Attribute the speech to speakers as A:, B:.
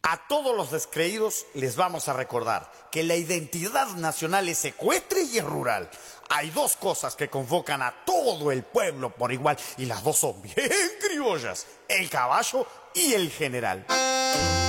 A: A todos los descreídos les vamos a recordar que la identidad nacional es ecuestre y es rural. Hay dos cosas que convocan a todo el pueblo por igual y las dos son bien criollas, el caballo y el general.